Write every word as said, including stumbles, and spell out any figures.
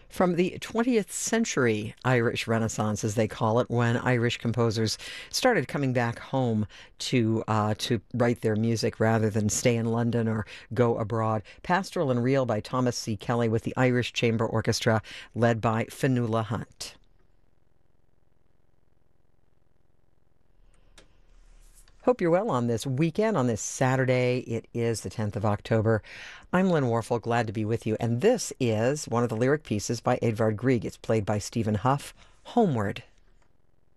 From the twentieth century Irish Renaissance, as they call it, when Irish composers started coming back home to uh, to write their music rather than stay in London or go abroad. Pastoral and Reel by Thomas C. Kelly with the Irish Chamber Orchestra led by Fionnuala Hunt. Hope you're well on this weekend, on this Saturday. It is the tenth of October. I'm Lynn Warfel, glad to be with you. And this is one of the lyric pieces by Edvard Grieg. It's played by Stephen Hough, Homeward.